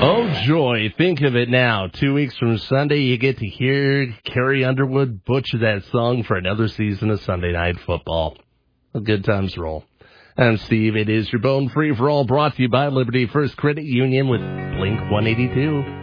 Oh, joy. Think of it now. 2 weeks from Sunday, you get to hear Carrie Underwood butcher that song for another season of Sunday Night Football. A good times roll. I'm Steve. It is your Bone Free for All, brought to you by Liberty First Credit Union with Blink 182.